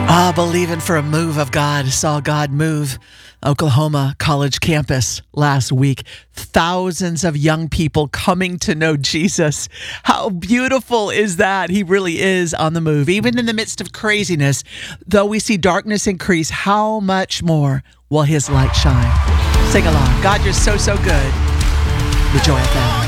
Believing for a move of God. Saw God move Oklahoma college campus last week. Thousands of young people coming to know Jesus. How beautiful is that? He really is on the move. Even in the midst of craziness, though we see darkness increase, how much more will his light shine? Sing along. God, you're so, so good. The Joy FM.